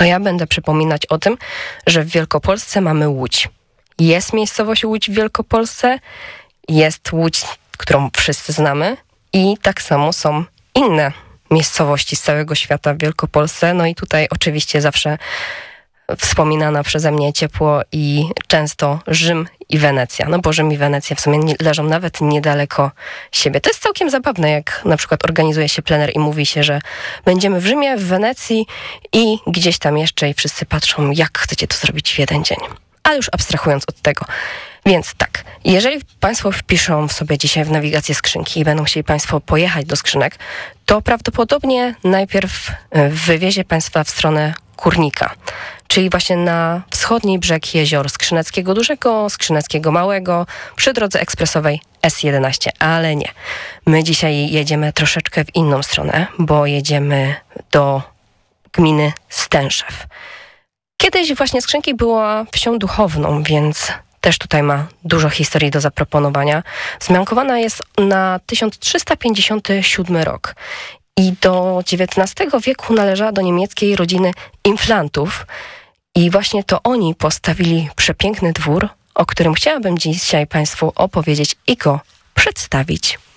to ja będę przypominać o tym, że w Wielkopolsce mamy Łódź. Jest miejscowość Łódź w Wielkopolsce, jest Łódź, którą wszyscy znamy i tak samo są inne miejscowości z całego świata w Wielkopolsce. No i tutaj oczywiście zawsze wspominana przeze mnie ciepło i często Rzym i Wenecja. No bo Rzym i Wenecja w sumie leżą nawet niedaleko siebie. To jest całkiem zabawne, jak na przykład organizuje się plener i mówi się, że będziemy w Rzymie, w Wenecji i gdzieś tam jeszcze i wszyscy patrzą, jak chcecie to zrobić w jeden dzień. Ale już abstrahując od tego. Więc tak, jeżeli Państwo wpiszą sobie dzisiaj w nawigację skrzynki i będą chcieli Państwo pojechać do skrzynek, to prawdopodobnie najpierw wywiezie Państwa w stronę Kurnika, czyli właśnie na wschodni brzeg jezior Skrzyneckiego Dużego, Skrzyneckiego Małego, przy drodze ekspresowej S11, ale nie. My dzisiaj jedziemy troszeczkę w inną stronę, bo jedziemy do gminy Stęszew. Kiedyś właśnie Skrzynki była wsią duchowną, więc też tutaj ma dużo historii do zaproponowania. Wzmiankowana jest na 1357 rok i do XIX wieku należała do niemieckiej rodziny Inflantów i właśnie to oni postawili przepiękny dwór, o którym chciałabym dzisiaj Państwu opowiedzieć i go przedstawić.